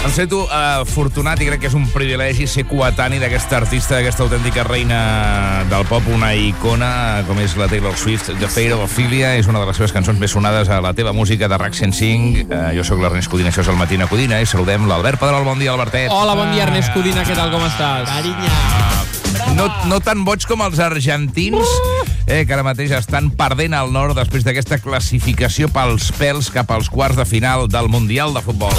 Em sento afortunat i crec que és un privilegi ser coetani d'aquesta artista, d'aquesta autèntica reina del pop, una icona com és la Taylor Swift. The Fate of Ophelia és una de les seves cançons més sonades a la teva música de RAC 105. Jo sóc l'Ernest Codina, això és el Matina Codina, i saludem l'Albert Pedrol. Bon dia, Albertet. Hola, bon dia, Ernest Codina, què tal, com estàs? No tan boig com els argentins, que ara mateix estan perdent al nord després d'aquesta classificació pels pèls cap als quarts de final del Mundial de Futbol.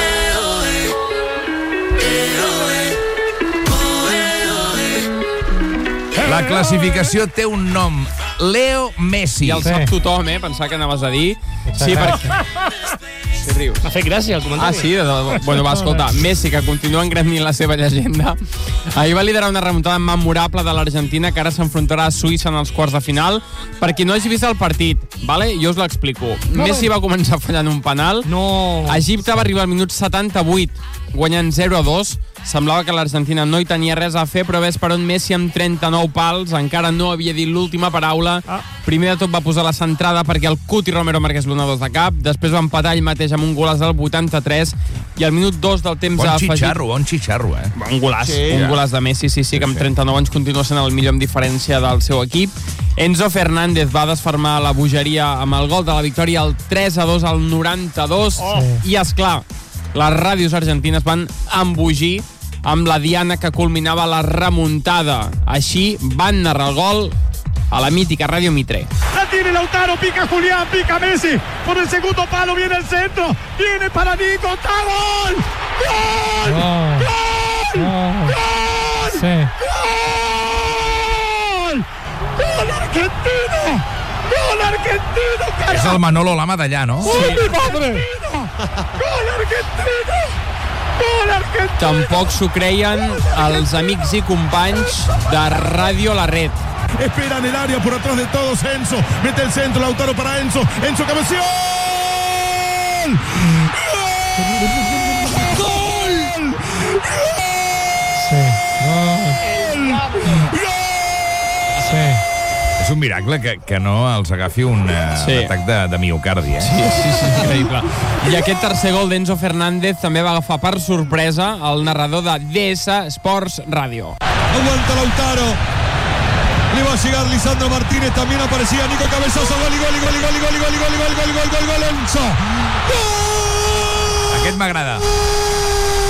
La classificació té un nom, Leo Messi. I el sap tothom, pensava que anaves a dir. Sí, perquè... Sí, rius. M'ha fet gràcia el comentari. Ah, sí? Bueno, va, escolta, Messi, que continua engranint la seva llegenda, ahir va liderar una remuntada memorable de l'Argentina, que ara s'enfrontarà a Suïssa en els quarts de final. Per qui no hagi vist el partit, vale? Jo us l'explico. Messi va començar fallant un penal. Egipte va arribar al minut 78, guanyant 0-2. Semblava que l'Argentina no hi tenia res a fer, però ves per on Messi amb 39 pals encara no havia dit l'última paraula. Primer de tot va posar la centrada perquè el Cuti Romero marqués l'1-2 de cap, després va empatar ell mateix amb un golaç del 83 i al minut 2 del temps afegit... Bon xitxarro, Un golaç, un golaç de Messi, sí, que amb 39 anys continua sent el millor amb diferència del seu equip. Enzo Fernández va desfermar la bogeria amb el gol de la victòria, el 3-2 al 92, i esclar, les ràdios argentines van embogir amb la diana que culminava la remuntada. Així van narrar el gol a la mítica Radio Mitre. La tiene Lautaro, pica Julián, pica Messi, por el segundo palo viene el centro, viene para Nico, ¡está gol! ¡Gol! ¡Gol! ¡Gol! Sí. ¡Gol! ¡Gol argentino! ¡Gol argentino, carajo! És el Manolo Lama d'allà, no? ¡Gol argentino! ¡Gol argentino! Tampoc s'ho creien els amics i companys de Ràdio La Red. Espera en el área por atrás de todos Enzo, mete el centro, Lautaro para Enzo, Enzo cabeceó. ¡Gol! ¡Gol! Sí. ¡Gol! Sí. És un miracle que no els agafi un atac de miocardi, Sí, increïble. I aquest tercer gol d'Enzo Fernández també va agafar per sorpresa el narrador de DS Sports Radio. Aguanta Lautaro. Le va a llegar Lisandro Martínez, también aparecía Nico Cabezazo, gol, Enzo. ¡Gol! Aquest m'agrada.